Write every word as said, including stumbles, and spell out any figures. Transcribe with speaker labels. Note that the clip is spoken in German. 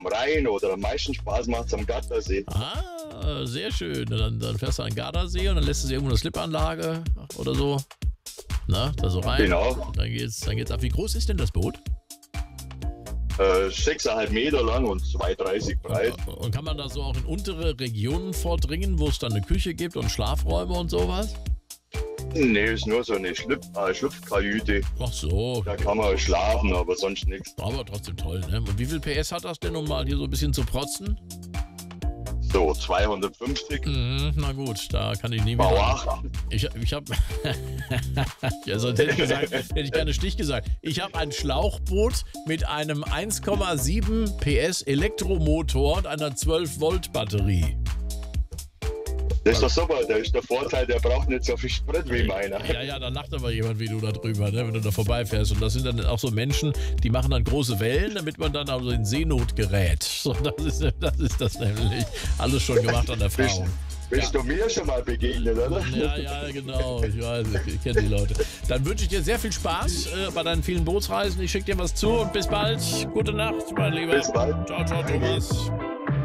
Speaker 1: Rhein oder am meisten Spaß macht es am Gardasee.
Speaker 2: Ah, sehr schön. Dann, dann fährst du an den Gardasee und dann lässt du sie irgendwo eine Slipanlage oder so. Na, da so rein.
Speaker 1: Genau.
Speaker 2: Dann geht's, dann geht's ab. Wie groß ist denn das Boot?
Speaker 1: Äh, sechseinhalb Meter lang und zwei Meter dreißig breit.
Speaker 2: Und, und kann man da so auch in untere Regionen vordringen, wo es dann eine Küche gibt und Schlafräume und sowas?
Speaker 1: Nee, ist nur so eine Schlüpf, äh, Schlupfkajüte.
Speaker 2: Ach so.
Speaker 1: Da kann man schlafen, aber sonst nichts.
Speaker 2: Aber trotzdem toll, ne? Und wie viel P S hat das denn, um mal hier so ein bisschen zu protzen?
Speaker 1: So, zweihundertfünfzig.
Speaker 2: Mhm, na gut, da kann ich nie
Speaker 1: V
Speaker 2: mehr.
Speaker 1: acht.
Speaker 2: Ich, ich habe, ja, sonst hätte ich gesagt, hätte ich gerne Stich gesagt. Ich habe ein Schlauchboot mit einem eins Komma sieben P S Elektromotor und einer zwölf Volt Batterie.
Speaker 1: Das ist doch super, da ist der Vorteil, der braucht nicht so viel Sprit wie meiner.
Speaker 2: Ja, ja, da lacht aber jemand wie du da drüber, ne, wenn du da vorbeifährst. Und das sind dann auch so Menschen, die machen dann große Wellen, damit man dann also in Seenot gerät. So, das ist das, ist das nämlich. Alles schon gemacht an Erfahrung.
Speaker 1: Bist
Speaker 2: Ja.
Speaker 1: du mir schon mal begegnet, oder?
Speaker 2: Ja, ja, genau. Ich weiß, ich kenne die Leute. Dann wünsche ich dir sehr viel Spaß äh, bei deinen vielen Bootsreisen. Ich schicke dir was zu und bis bald. Gute Nacht, mein Lieber.
Speaker 1: Bis bald.
Speaker 2: Ciao, ciao, Thomas.